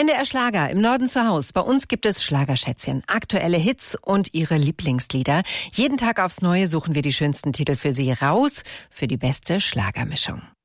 NDR Schlager im Norden zu Haus. Bei uns gibt es Schlagerschätzchen, aktuelle Hits und ihre Lieblingslieder. Jeden Tag aufs Neue suchen wir die schönsten Titel für Sie raus, für die beste Schlagermischung.